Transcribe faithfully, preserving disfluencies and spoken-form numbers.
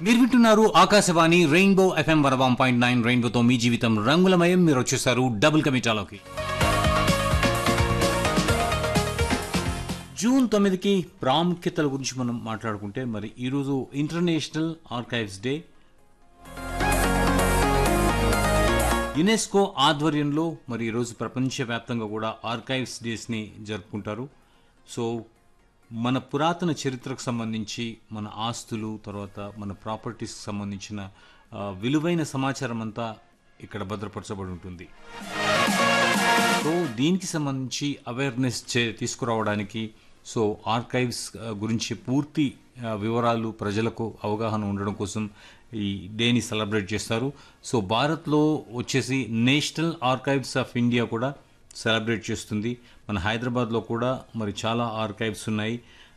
మీరు వింటున్నారు Akashvani rainbow FM one point nine రెయిన్బోతో మీ జీవితం రంగులమయం. మీరు వచ్చేసారు డబుల్ కమిటాలోకి. జూన్ తొమ్మిదికి ప్రాముఖ్యతల గురించి మనం మాట్లాడుకుంటే, మరి ఈరోజు ఇంటర్నేషనల్ ఆర్కైవ్స్ డే. యునెస్కో ఆధ్వర్యంలో మరి ఈరోజు ప్రపంచవ్యాప్తంగా కూడా ఆర్కైవ్స్ డేస్ని జరుపుకుంటారు. సో మన పురాతన చరిత్రకు సంబంధించి మన ఆస్తులు, తర్వాత మన ప్రాపర్టీస్కి సంబంధించిన విలువైన సమాచారం అంతా ఇక్కడ భద్రపరచబడి ఉంటుంది. సో దీనికి సంబంధించి అవేర్నెస్ చే తీసుకురావడానికి సో ఆర్కైవ్స్ గురించి పూర్తి వివరాలు ప్రజలకు అవగాహన ఉండడం కోసం ఈ డేని సెలబ్రేట్ చేస్తారు. సో భారత్లో వచ్చేసి నేషనల్ ఆర్కైవ్స్ ఆఫ్ ఇండియా కూడా సెలబ్రేట్ చేస్తుంది. మన హైదరాబాద్లో కూడా మరి చాలా ఆర్కైవ్స్ ఉన్నాయి.